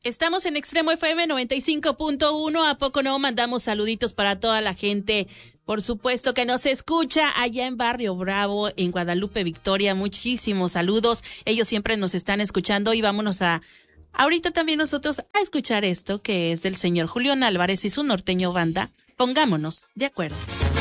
Estamos en Extremo FM 95.1. ¿A poco no? Mandamos saluditos para toda la gente, por supuesto, que nos escucha allá en Barrio Bravo, en Guadalupe Victoria. Muchísimos saludos. Ellos siempre nos están escuchando y vámonos ahorita también nosotros a escuchar esto que es del señor Julián Álvarez y su Norteño Banda. Pongámonos de acuerdo.